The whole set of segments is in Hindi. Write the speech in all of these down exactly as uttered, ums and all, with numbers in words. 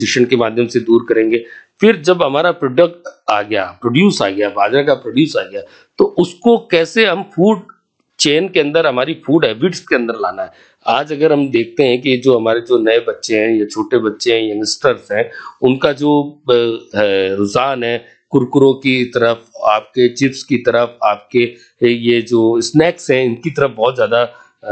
कंपोजिशन के माध्यम से दूर करेंगे। फिर जब हमारा प्रोडक्ट आ गया, प्रोड्यूस आ गया, बाजरा का प्रोड्यूस आ गया, तो उसको कैसे हम फूड चेन के अंदर, हमारी फूड हैबिट्स के अंदर लाना है। आज अगर हम देखते हैं कि जो हमारे जो नए बच्चे हैं या छोटे बच्चे हैं, यंगस्टर्स हैं, उनका जो अ, है, रुझान है कुरकुरों की तरफ, आपके चिप्स की तरफ, आपके ये जो स्नैक्स हैं इनकी तरफ बहुत ज़्यादा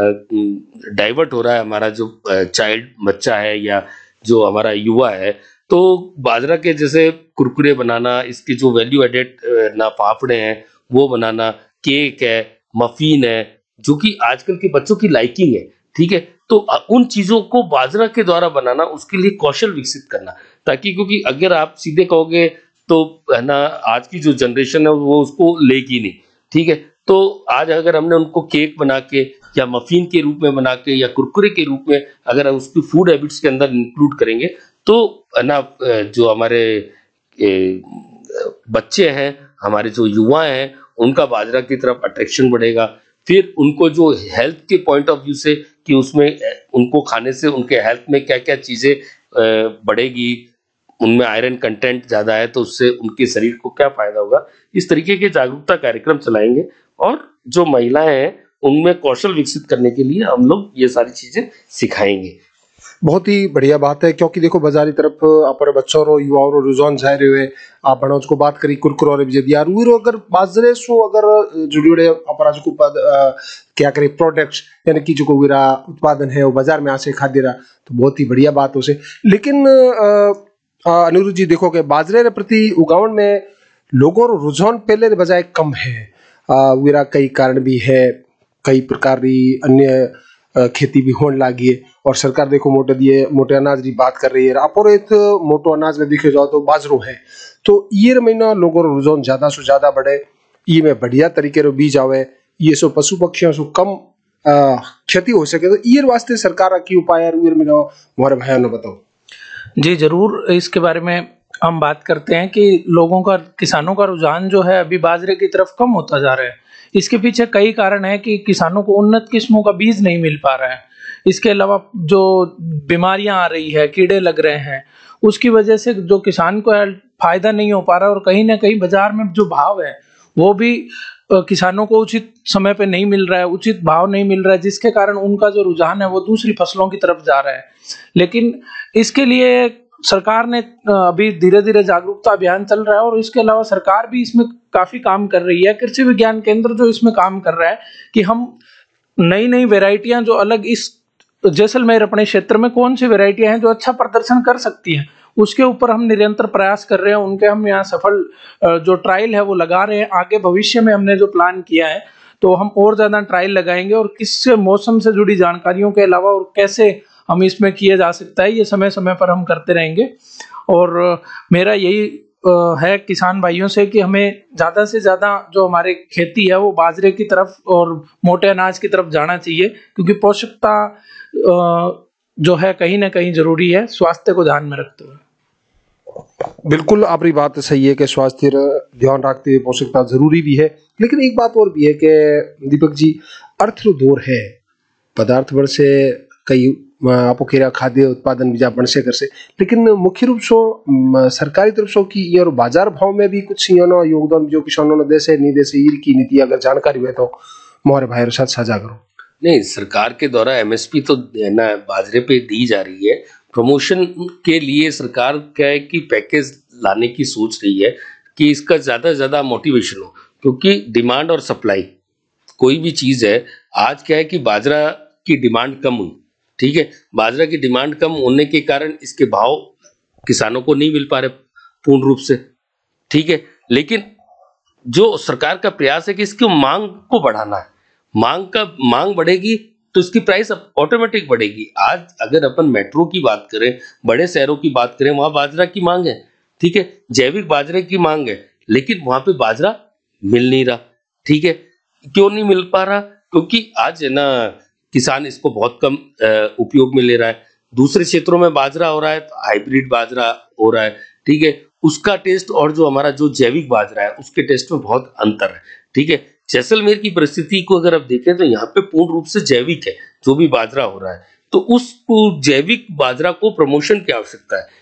डाइवर्ट हो रहा है हमारा जो चाइल्ड बच्चा है या जो हमारा युवा है। तो बाजरा के जैसे कुरकुरे बनाना, इसके जो वैल्यू एडेड ना पापड़े हैं वो बनाना, केक है, मफिन है, जो कि आजकल के बच्चों की लाइकिंग है, ठीक है। तो अ, उन चीजों को बाजरा के द्वारा बनाना, उसके लिए कौशल विकसित करना, ताकि क्योंकि अगर आप सीधे कहोगे तो है ना, आज की जो जनरेशन है वो उसको लेगी नहीं, ठीक है। तो आज अगर हमने उनको केक बना के या मफिन के रूप में बना के या कुरकुरे के रूप में अगर हम उसकी फूड हैबिट्स के अंदर इंक्लूड करेंगे, तो है ना, अ, जो हमारे ए, बच्चे हैं, हमारे जो युवा हैं, उनका बाजरा की तरफ अट्रैक्शन बढ़ेगा। फिर उनको जो हेल्थ के पॉइंट ऑफ व्यू से कि उसमें अ, उनको खाने से उनके हेल्थ में क्या-क्या चीज़ें अ, बढ़ेगी, उनमें आयरन कंटेंट ज़्यादा है तो उससे उनके शरीर को क्या फ़ायदा होगा, इस तरीके के जागरूकता कार्यक्रम चलाएँगे। और जो महिलाएँ हैं, उनमें कौशल विकसित करने के लिए हम लोग ये सारी चीज़ें सिखाएँगे। बहुत ही बढ़िया बात है, क्योंकि देखो बाजारी तरफ अपने बच्चों रो युवाओं रो रुझान जा रहे हुए आप बणोज को बात करी कुरकुरो और भी यार वो अगर बाजरे सो अगर जुड़े अपना जो पद क्या करे प्रोडक्ट्स यानी कि जो विरा उत्पादन है वो बाजार में आसे खाद्य रहा, तो बहुत ही बढ़िया बात हो से। लेकिन अनिरुद्ध जी देखो कि बाजरे के प्रति उगावन में लोगों रो रुझान पहले बजाय कम है, विरा कई कारण भी है, कई प्रकार की अन्य खेती भी होने लगी है और सरकार देखो मोटे दिए मोटे अनाज की बात कर रही है। अपोरेत मोटो अनाज में देखे जाओ तो बाजरो है, तो ये महीना लोगों रो रुझान ज्यादा से ज्यादा बढ़े, ये में बढ़िया तरीके रो बीज आवे, ये सो पशु पक्षियों से कम क्षति हो सके, तो ये वास्ते सरकार की उपाय है मोरे भाइयों ने बताओ। जी जरूर, इसके बारे में हम बात करते हैं कि लोगों का, किसानों का रुझान जो है अभी बाजरे की तरफ कम होता जा रहा है। इसके पीछे कई कारण है कि किसानों को उन्नत किस्मों का बीज नहीं मिल पा रहा है। इसके अलावा जो बीमारियां आ रही है, कीड़े लग रहे हैं, उसकी वजह से जो किसान को फायदा नहीं हो पा रहा है और कहीं ना कहीं बाजार में जो भाव है वो भी किसानों को उचित समय पे नहीं मिल रहा है, उचित भाव नहीं मिल रहा है, जिसके कारण उनका जो रुझान है वो दूसरी फसलों की तरफ जा रहा है। लेकिन इसके लिए सरकार ने अभी धीरे धीरे जागरूकता अभियान चल रहा है और इसके अलावा सरकार भी इसमें काफी काम कर रही है। कृषि विज्ञान केंद्र जो इसमें काम कर रहा है कि हम नई नई वेराइटियां जो अलग इस जैसलमेर अपने क्षेत्र में कौन सी वेराइटियां हैं जो अच्छा प्रदर्शन कर सकती हैं, उसके ऊपर हम निरंतर प्रयास कर रहे हैं। उनके हम यहाँ सफल जो ट्रायल है वो लगा रहे हैं। आगे भविष्य में हमने जो प्लान किया है तो हम और ज्यादा ट्रायल लगाएंगे और किस मौसम से जुड़ी जानकारियों के अलावा और कैसे हम इसमें किया जा सकता है, ये समय समय पर हम करते रहेंगे। और मेरा यही है किसान भाइयों से कि हमें ज्यादा से ज्यादा जो हमारे खेती है वो बाजरे की तरफ और मोटे अनाज की तरफ जाना चाहिए, क्योंकि पोषकता जो है कहीं ना कहीं जरूरी है स्वास्थ्य को ध्यान में रखते हुए। बिल्कुल आपकी बात सही है कि स्वास्थ्य ध्यान रखते हुए पोषकता जरूरी भी है। लेकिन एक बात और भी है कि दीपक जी, अर्थ दौर है, पदार्थ वर्ष से कई आपको खाद्य उत्पादन भी बन से कर से, लेकिन मुख्य रूप से सरकारी तरफ से की और बाजार भाव में भी कुछ योगदान जो किसानों ने दे से नहीं दे से की नीति अगर जानकारी हुए तो मोहरे भाई साथ साझा करो। नहीं, सरकार के द्वारा एमएसपी तो ना बाजरे पे दी जा रही है। प्रमोशन के लिए सरकार क्या है कि पैकेज लाने की सोच रही है कि इसका ज्यादा से ज्यादा मोटिवेशन हो, क्योंकि डिमांड और सप्लाई कोई भी चीज है, आज क्या है कि बाजरा की डिमांड कम हुई, ठीक है, बाजरा की डिमांड कम होने के कारण इसके भाव किसानों को नहीं मिल पा रहे पूर्ण रूप से, ठीक है। लेकिन जो सरकार का प्रयास है कि इसकी मांग को बढ़ाना है, मांग का मांग बढ़ेगी तो इसकी प्राइस ऑटोमेटिक बढ़ेगी। आज अगर अपन मेट्रो की बात करें, बड़े शहरों की बात करें, वहां बाजरा की मांग है, ठीक है, जैविक बाजरे की मांग है, लेकिन वहां पे बाजरा मिल नहीं रहा, ठीक है। क्यों नहीं मिल पा रहा? क्योंकि आज है ना किसान इसको बहुत कम उपयोग में ले रहा है। दूसरे क्षेत्रों में बाजरा हो रहा है तो हाइब्रिड बाजरा हो रहा है, ठीक है, उसका टेस्ट और जो हमारा जो जैविक बाजरा है उसके टेस्ट में बहुत अंतर है, ठीक है। जैसलमेर की परिस्थिति को अगर आप देखें तो यहाँ पे पूर्ण रूप से जैविक है जो भी बाजरा हो रहा है, तो उस जैविक बाजरा को प्रमोशन की आवश्यकता है।